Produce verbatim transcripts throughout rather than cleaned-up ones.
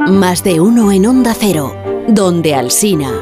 Más de uno en Onda Cero, donde Alsina.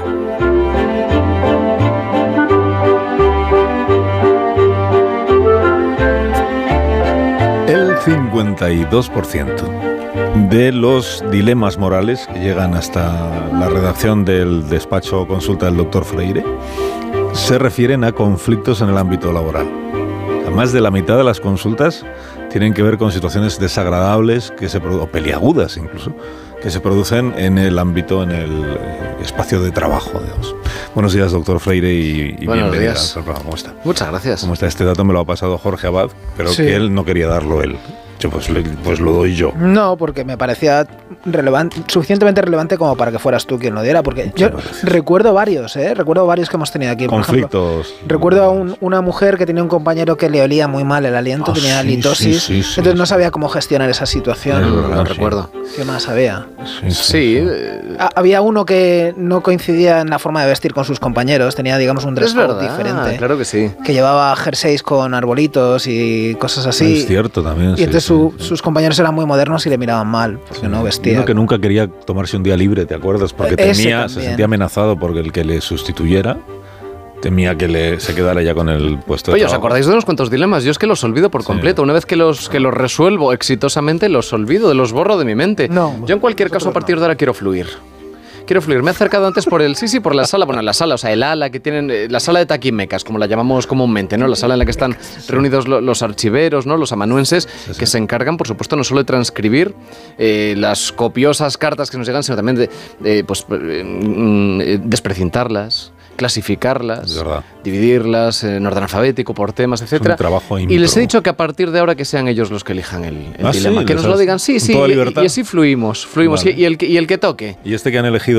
El cincuenta y dos por ciento de los dilemas morales que llegan hasta la redacción del despacho o consulta del doctor Freire se refieren a conflictos en el ámbito laboral. Más de la mitad de las consultas tienen que ver con situaciones desagradables que se produ- o peliagudas incluso, que se producen en el ámbito, en el espacio de trabajo, digamos. Buenos días, doctor Freire, y, y bienvenido al programa. ¿Cómo está? Muchas gracias. ¿Cómo está? Este dato me lo ha pasado Jorge Abad, pero sí. que él no quería darlo él. Yo, pues, le, pues lo doy yo. No, porque me parecía relevante, suficientemente relevante como para que fueras tú quien lo diera. Porque yo recuerdo varios, ¿eh? Recuerdo varios que hemos tenido aquí. Conflictos. Por ejemplo, recuerdo a un, una mujer que tenía un compañero que le olía muy mal el aliento, Ah, tenía sí, litosis, sí, sí, sí, entonces sí. no sabía cómo gestionar esa situación. Es verdad, No sí. recuerdo. ¿Qué más había? Sí, sí, Sí, sí. eh, Ha- Había uno que no coincidía en la forma de vestir con sus compañeros, tenía, digamos, un dress es code verdad. diferente. Claro que sí. Que llevaba jerseys con arbolitos y cosas así. Es cierto también. Y sí, entonces sí, su- sí. sus compañeros eran muy modernos y le miraban mal, porque Sí. no Y vestía. uno que nunca quería tomarse un día libre, ¿te acuerdas? Porque Ese temía, se también. sentía amenazado porque el que le sustituyera temía que le, se quedara ya con el puesto de Oye, ¿os trabajo. acordáis de unos cuantos dilemas? Yo es que los olvido por Sí. completo. Una vez que los, que los resuelvo exitosamente, los olvido, los borro de mi mente. No, Yo en cualquier caso, a nosotros partir no. de ahora quiero fluir. Quiero fluir. Me he acercado antes por el... Sí, sí, por la sala. Bueno, la sala, o sea, el ala que tienen... eh, La sala de taquimecas, como la llamamos comúnmente, ¿no? La sala en la que están reunidos lo- los archiveros, ¿no? Los amanuenses, sí. que se encargan, por supuesto, no solo de transcribir eh, las copiosas cartas que nos llegan, sino también de, de, pues, eh, mm, eh, desprecintarlas, clasificarlas, Es verdad. dividirlas en orden alfabético, por temas, etcétera. trabajo Y les he ímprobo. dicho que a partir de ahora que sean ellos los que elijan el, el Ah, dilema. sí, que les nos lo has- digan, sí, con sí, toda y, libertad. y así fluimos, fluimos. Vale. Y, y el que, y el que toque. Y este que han elegido